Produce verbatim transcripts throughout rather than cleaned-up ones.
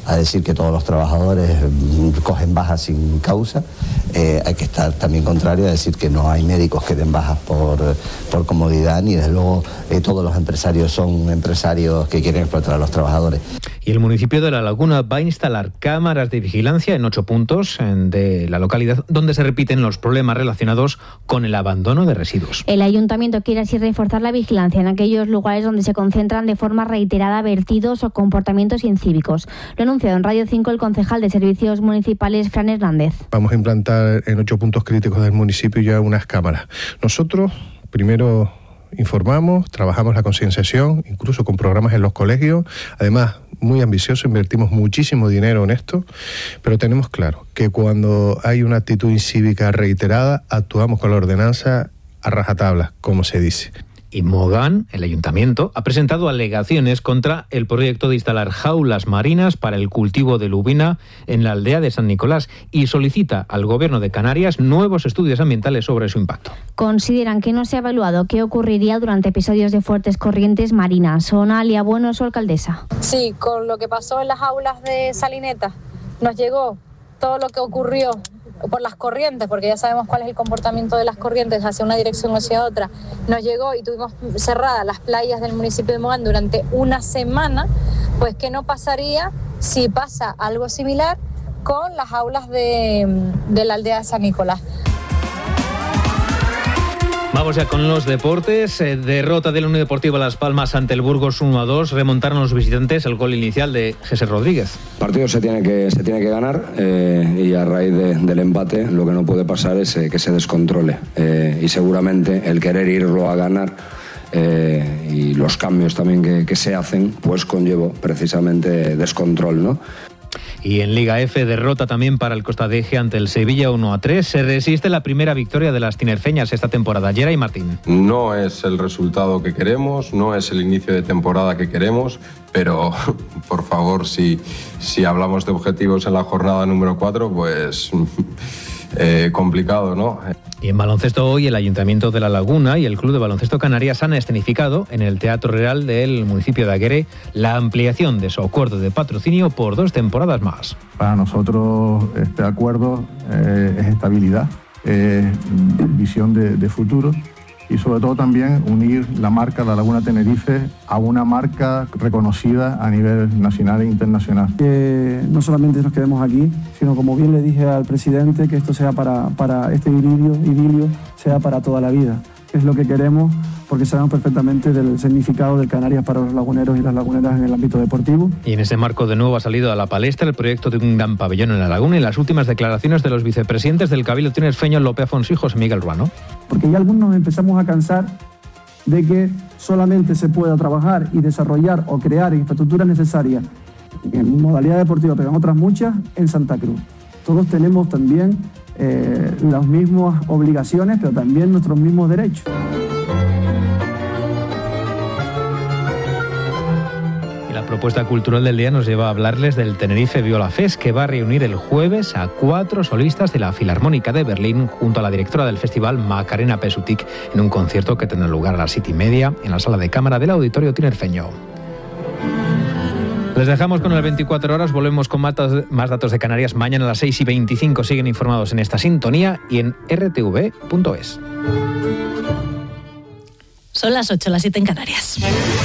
a decir que todos los trabajadores cogen bajas sin causa. Eh, hay que estar también contrario a decir que no hay médicos que den bajas por, por comodidad, ni desde luego eh, todos los empresarios son empresarios que quieren explotar a los trabajadores. Y el municipio de La Laguna va a instalar cámaras de vigilancia en ocho puntos de la localidad donde se repiten los problemas relacionados con el abandono de residuos. El ayuntamiento quiere así reforzar la vigilancia en aquellos lugares donde se concentran de forma reiterada vertidos o comportamientos incívicos. Lo ha anunciado en Radio cinco el concejal de Servicios Municipales, Fran Hernández. Vamos a implantar en ocho puntos críticos del municipio ya unas cámaras. Nosotros primero informamos, trabajamos la concienciación, incluso con programas en los colegios. Además, muy ambicioso, invertimos muchísimo dinero en esto, pero tenemos claro que cuando hay una actitud incívica reiterada, actuamos con la ordenanza a rajatabla, como se dice. Y Mogán, el ayuntamiento, ha presentado alegaciones contra el proyecto de instalar jaulas marinas para el cultivo de lubina en la aldea de San Nicolás y solicita al Gobierno de Canarias nuevos estudios ambientales sobre su impacto. Consideran que no se ha evaluado qué ocurriría durante episodios de fuertes corrientes marinas. Sonalia Bueno, su alcaldesa. Sí, con lo que pasó en las aulas de Salineta, nos llegó todo lo que ocurrió por las corrientes, porque ya sabemos cuál es el comportamiento de las corrientes hacia una dirección o hacia otra. Nos llegó y tuvimos cerradas las playas del municipio de Mogán durante una semana. Pues ¿qué no pasaría si pasa algo similar con las aulas de, de la aldea de San Nicolás? Vamos ya con los deportes. Eh, derrota de la Unión Deportiva Las Palmas ante el Burgos uno a dos. Remontaron los visitantes el gol inicial de Jesús Rodríguez. El partido se tiene que, se tiene que ganar eh, y a raíz de, del empate lo que no puede pasar es eh, que se descontrole. Eh, y seguramente el querer irlo a ganar eh, y los cambios también que, que se hacen pues conllevó precisamente descontrol, ¿no? Y en Liga F, derrota también para el Costa de Eje ante el Sevilla uno a tres. Se resiste la primera victoria de las tinerfeñas esta temporada. Yera y Martín. No es el resultado que queremos, no es el inicio de temporada que queremos, pero por favor, si, si hablamos de objetivos en la jornada número cuatro, pues eh, complicado, ¿no? Y en baloncesto hoy el Ayuntamiento de La Laguna y el Club de Baloncesto Canarias han escenificado en el Teatro Real del municipio de Aguere la ampliación de su acuerdo de patrocinio por dos temporadas más. Para nosotros este acuerdo eh, es estabilidad, es visión de, de futuro y sobre todo también unir la marca La Laguna Tenerife a una marca reconocida a nivel nacional e internacional. Que no solamente nos quedemos aquí, sino como bien le dije al presidente, que esto sea para, para este idilio, idilio, sea para toda la vida. Es lo que queremos porque sabemos perfectamente del significado del Canarias para los laguneros y las laguneras en el ámbito deportivo. Y en ese marco de nuevo ha salido a la palestra el proyecto de un gran pabellón en La Laguna y las últimas declaraciones de los vicepresidentes del Cabildo tinerfeño, Lope Afonso y José Miguel Ruano. Porque ya algunos nos empezamos a cansar de que solamente se pueda trabajar y desarrollar o crear infraestructuras necesarias en modalidad deportiva, pero en otras muchas, en Santa Cruz. Todos tenemos también eh, las mismas obligaciones, pero también nuestros mismos derechos. La propuesta cultural del día nos lleva a hablarles del Tenerife Viola Fest, que va a reunir el jueves a cuatro solistas de la Filarmónica de Berlín junto a la directora del festival, Macarena Pesutic, en un concierto que tendrá lugar a las siete y media en la sala de cámara del Auditorio Tinerfeño. Les dejamos con el veinticuatro horas, volvemos con más datos de Canarias mañana a las seis y veinticinco. Siguen informados en esta sintonía y en r t v punto es. Son las ocho, las siete en Canarias.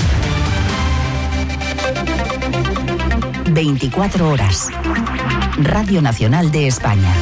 veinticuatro horas. Radio Nacional de España.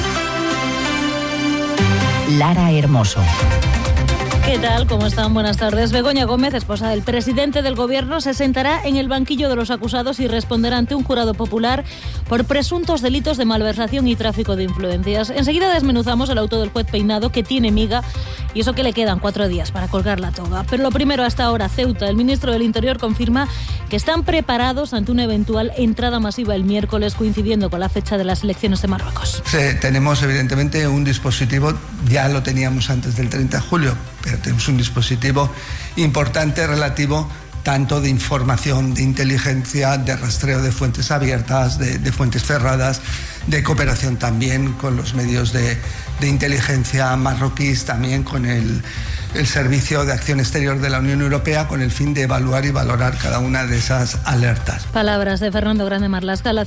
Lara Hermoso. ¿Qué tal? ¿Cómo están? Buenas tardes. Begoña Gómez, esposa del presidente del Gobierno, se sentará en el banquillo de los acusados y responderá ante un jurado popular por presuntos delitos de malversación y tráfico de influencias. Enseguida desmenuzamos el auto del juez Peinado, que tiene miga, y eso que le quedan cuatro días para colgar la toga. Pero lo primero, hasta ahora, Ceuta. El ministro del Interior confirma que están preparados ante una eventual entrada masiva el miércoles, coincidiendo con la fecha de las elecciones de Marruecos. Sí, tenemos evidentemente un dispositivo, ya lo teníamos antes del treinta de julio, pero tenemos un dispositivo importante relativo tanto de información, de inteligencia, de rastreo de fuentes abiertas, de, de fuentes cerradas, de cooperación también con los medios de, de inteligencia marroquíes, también con el, el Servicio de Acción Exterior de la Unión Europea, con el fin de evaluar y valorar cada una de esas alertas. Palabras de Fernando Grande Marlaska.